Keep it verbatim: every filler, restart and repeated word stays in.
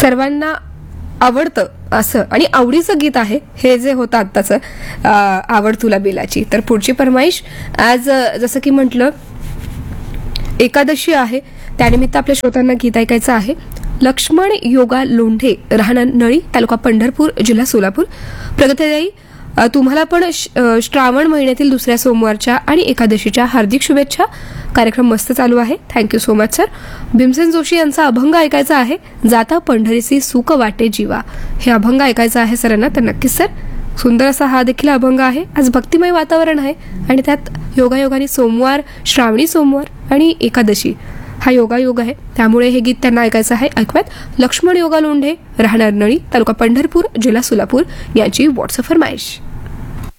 सर्वांना आवडतं असं आणि आवडीचं गीत आहे हे जे होतं आत्ताचं आवड तुला बेलाची. तर पुढची फरमाईश आज जसं की म्हटलं एकादशी आहे, त्यानिमित्त आपल्या श्रोत्यांना गीत ऐकायचं आहे. लक्ष्मण योगा लोंढे, राहणार नळी, तालुका पंढरपूर, जिल्हा सोलापूर. प्रगतीताई, तुम्हाला पण श्रावण महिन्यातील दुसऱ्या सोमवारच्या आणि एकादशीच्या हार्दिक शुभेच्छा. कार्यक्रम मस्त चालू आहे. Thank you so much sir. Bhimsen Joshi यांचा अभंग ऐकायचा आहे, जाता पंढरीसी सुख वाटे जीवा. हे अभंग ऐकायचं आहे सरांना, तर नक्कीच सर. सुंदर असा हा देखील अभंग आहे. आज भक्तिमय वातावरण आहे आणि त्यात योगायोगाने सोमवार, श्रावणी सोमवार आणि एकादशी हा योगायोग आहे, त्यामुळे हे गीत त्यांना ऐकायचं आहे. ऐकूयात. लक्ष्मण योगा लोंढे, राहणार नळी, तालुका पंढरपूर, जिल्हा सोलापूर यांची व्हॉट्सअप फरमाईश.